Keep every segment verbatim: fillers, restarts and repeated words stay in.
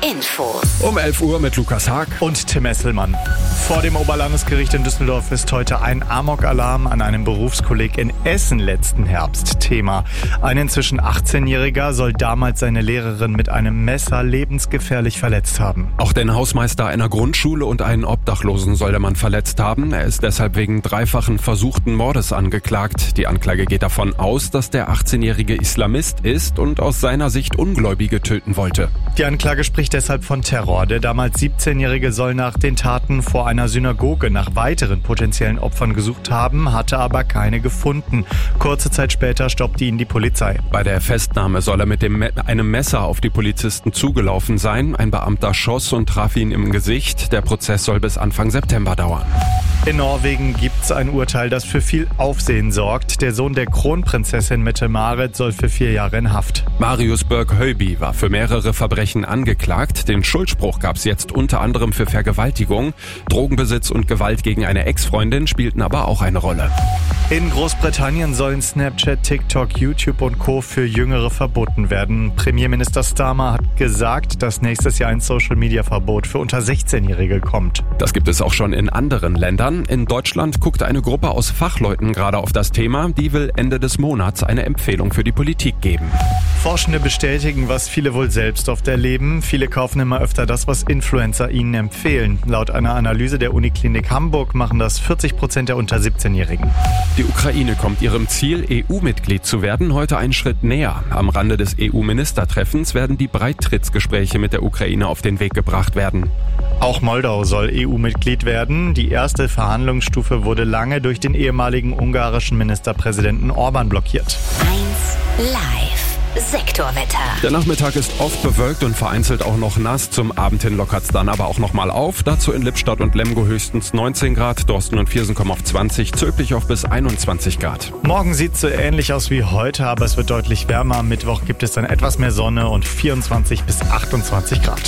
Infos. Um elf Uhr mit Lukas Haag und Tim Esselmann. Vor dem Oberlandesgericht in Düsseldorf ist heute ein Amok-Alarm an einem Berufskolleg in Essen letzten Herbst Thema. Ein inzwischen achtzehnjähriger soll damals seine Lehrerin mit einem Messer lebensgefährlich verletzt haben. Auch den Hausmeister einer Grundschule und einen Obdachlosen soll der Mann verletzt haben. Er ist deshalb wegen dreifachen versuchten Mordes angeklagt. Die Anklage geht davon aus, dass der achtzehnjährige Islamist ist und aus seiner Sicht Ungläubige töten wollte. Die Anklage spricht deshalb von Terror. Der damals siebzehnjährige soll nach den Taten vor einer Synagoge nach weiteren potenziellen Opfern gesucht haben, hatte aber keine gefunden. Kurze Zeit später stoppte ihn die Polizei. Bei der Festnahme soll er mit dem Me- einem Messer auf die Polizisten zugelaufen sein. Ein Beamter schoss und traf ihn im Gesicht. Der Prozess soll bis Anfang September dauern. In Norwegen gibt's ein Urteil, das für viel Aufsehen sorgt. Der Sohn der Kronprinzessin Mette-Marit soll für vier Jahre in Haft. Marius Berg-Høiby war für mehrere Verbrechen angeklagt. Den Schuldspruch gab's jetzt unter anderem für Vergewaltigung. Drogenbesitz und Gewalt gegen eine Ex-Freundin spielten aber auch eine Rolle. In Großbritannien sollen Snapchat, TikTok, YouTube und Co. für Jüngere verboten werden. Premierminister Starmer hat gesagt, dass nächstes Jahr ein Social-Media-Verbot für unter sechzehnjährige kommt. Das gibt es auch schon in anderen Ländern. In Deutschland guckt eine Gruppe aus Fachleuten gerade auf das Thema. Die will Ende des Monats eine Empfehlung für die Politik geben. Forschende bestätigen, was viele wohl selbst oft erleben. Viele kaufen immer öfter das, was Influencer ihnen empfehlen. Laut einer Analyse der Uniklinik Hamburg machen das vierzig Prozent der unter siebzehnjährigen. Die Ukraine kommt ihrem Ziel, E U-Mitglied zu werden, heute einen Schritt näher. Am Rande des E U-Ministertreffens werden die Beitrittsgespräche mit der Ukraine auf den Weg gebracht werden. Auch Moldau soll E U-Mitglied werden. Die erste Verhandlungsstufe wurde lange durch den ehemaligen ungarischen Ministerpräsidenten Orban blockiert. eins live. Sektorwetter. Der Nachmittag ist oft bewölkt und vereinzelt auch noch nass. Zum Abend hin lockert es dann aber auch nochmal auf. Dazu in Lippstadt und Lemgo höchstens neunzehn Grad, Dorsten und Viersen kommen auf zwanzig, Zülpich auf bis einundzwanzig Grad. Morgen sieht es so ähnlich aus wie heute, aber es wird deutlich wärmer. Am Mittwoch gibt es dann etwas mehr Sonne und vierundzwanzig bis achtundzwanzig Grad.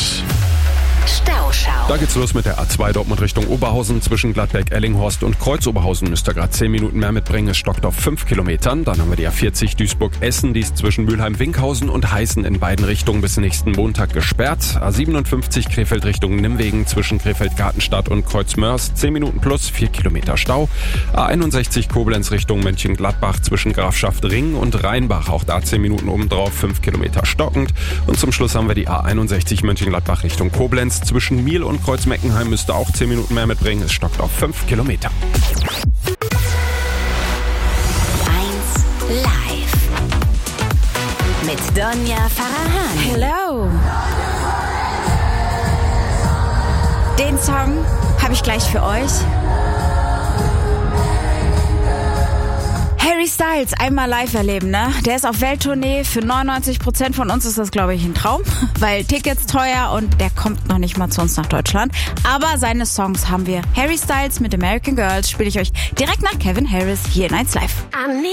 Stauschau. Da geht's los mit der A zwei Dortmund Richtung Oberhausen. Zwischen Gladbeck, Ellinghorst und Kreuz-Oberhausen müsst ihr gerade zehn Minuten mehr mitbringen. Es stockt auf fünf Kilometern. Dann haben wir die A vierzig Duisburg-Essen. Die ist zwischen Mülheim-Winkhausen und Heißen in beiden Richtungen bis nächsten Montag gesperrt. A siebenundfünfzig Krefeld Richtung Nimwegen zwischen Krefeld-Gartenstadt und Kreuzmörs. zehn Minuten plus, vier Kilometer Stau. A einundsechzig Koblenz Richtung Mönchengladbach zwischen Grafschaft Ring und Rheinbach. Auch da zehn Minuten obendrauf, fünf Kilometer stockend. Und zum Schluss haben wir die A einundsechzig Mönchengladbach Richtung Koblenz. Zwischen Miel und Kreuz-Meckenheim müsst ihr auch zehn Minuten mehr mitbringen. Es stockt auf fünf Kilometer. eins live. Mit Donja Farahan. Hello. Den Song habe ich gleich für euch. Harry Styles einmal live erleben, ne? Der ist auf Welttournee. Für neunundneunzig Prozent von uns ist das, glaube ich, ein Traum, weil Tickets teuer und der kommt noch nicht mal zu uns nach Deutschland. Aber seine Songs haben wir. Harry Styles mit American Girls spiele ich euch direkt nach Kevin Harris hier in eins live.